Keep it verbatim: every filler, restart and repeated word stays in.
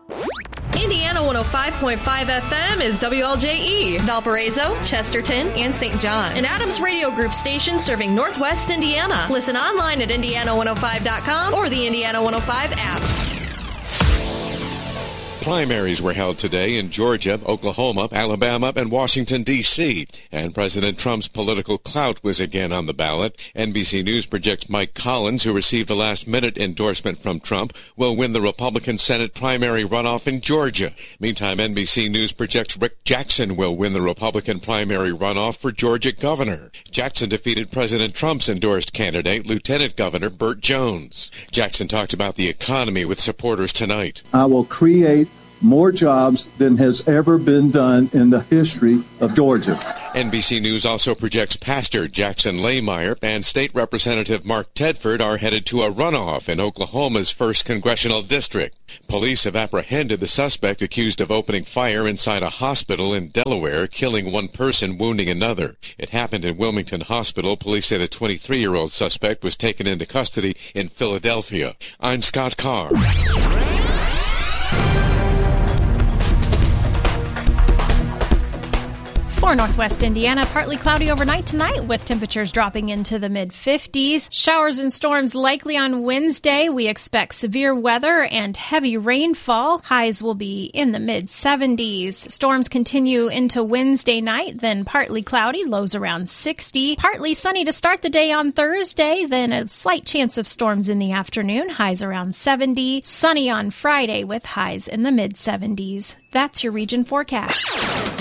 Indiana one oh five point five F M is W L J E, Valparaiso, Chesterton, and Saint John. An Adams Radio Group station serving Northwest Indiana. Listen online at indiana one oh five dot com or the Indiana one oh five app. Primaries were held today in Georgia, Oklahoma, Alabama, and Washington, D C, and President Trump's political clout was again on the ballot. N B C News projects Mike Collins, who received a last-minute endorsement from Trump, will win the Republican Senate primary runoff in Georgia. Meantime, N B C News projects Rick Jackson will win the Republican primary runoff for Georgia governor. Jackson defeated President Trump's endorsed candidate, Lieutenant Governor Burt Jones. Jackson talked about the economy with supporters tonight. I will create more jobs than has ever been done in the history of Georgia. N B C News also projects Pastor Jackson Lahmeyer and State Representative Mark Tedford are headed to a runoff in Oklahoma's first congressional district. Police have apprehended the suspect accused of opening fire inside a hospital in Delaware, killing one person, wounding another. It happened in Wilmington Hospital. Police say the twenty-three-year-old suspect was taken into custody in Philadelphia. I'm Scott Carr. For Northwest Indiana, partly cloudy overnight tonight with temperatures dropping into the mid fifties. Showers and storms likely on Wednesday. We expect severe weather and heavy rainfall. Highs will be in the mid seventies. Storms continue into Wednesday night, then partly cloudy, lows around sixty. Partly sunny to start the day on Thursday, then a slight chance of storms in the afternoon, highs around seventy. Sunny on Friday with highs in the mid seventies. That's your region forecast.